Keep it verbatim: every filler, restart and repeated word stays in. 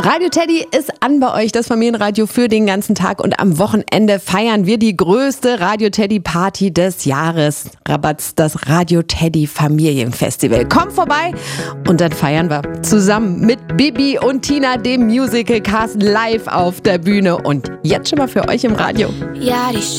Radio Teddy ist an bei euch, das Familienradio für den ganzen Tag, und am Wochenende feiern wir die größte Radio Teddy Party des Jahres. Rabatz, das Radio Teddy Familienfestival. Komm vorbei und dann feiern wir zusammen mit Bibi und Tina, dem Musical Cast, live auf der Bühne und jetzt schon mal für euch im Radio. Ja, die